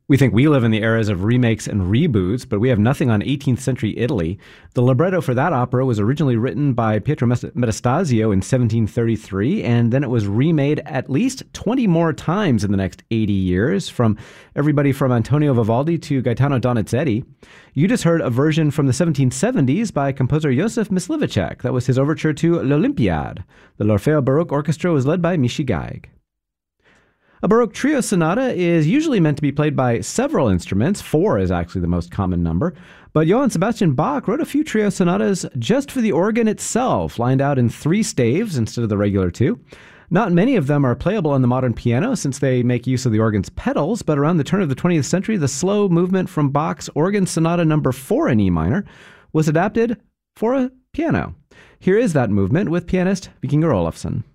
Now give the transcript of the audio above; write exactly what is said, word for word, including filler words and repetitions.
We think we live in the eras of remakes and reboots, but we have nothing on eighteenth century Italy. The libretto for that opera was originally written by Pietro Metastasio in seventeen thirty-three, and then it was remade at least twenty more times in the next eighty years, from everybody from Antonio Vivaldi to Gaetano Donizetti. You just heard a version from the seventeen seventies by composer Josef Myslivacek. That was his overture to L'Olympiade. The L'Orfeo Baroque Orchestra was led by Michi Geig. A Baroque trio sonata is usually meant to be played by several instruments. Four is actually the most common number. But Johann Sebastian Bach wrote a few trio sonatas just for the organ itself, lined out in three staves instead of the regular two. Not many of them are playable on the modern piano since they make use of the organ's pedals, but around the turn of the twentieth century, the slow movement from Bach's Organ Sonata number four in E minor was adapted for a piano. Here is that movement with pianist Vikingur Olafsson.